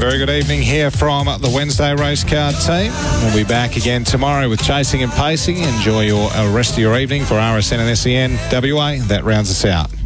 very good evening here from the Wednesday Race Card team. We'll be back again tomorrow with Chasing and Pacing. Enjoy your rest of your evening for RSN and SEN WA. That rounds us out.